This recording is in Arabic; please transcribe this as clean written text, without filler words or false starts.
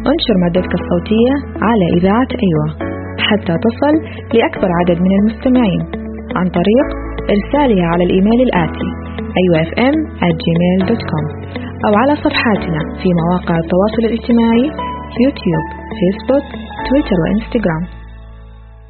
انشر مادتك الصوتية على إذاعة أيوة حتى تصل لأكبر عدد من المستمعين عن طريق إرسالها على الإيميل الآتي aywafm@gmail.com أو على صفحاتنا في مواقع التواصل الاجتماعي يوتيوب، فيسبوك، تويتر وإنستغرام.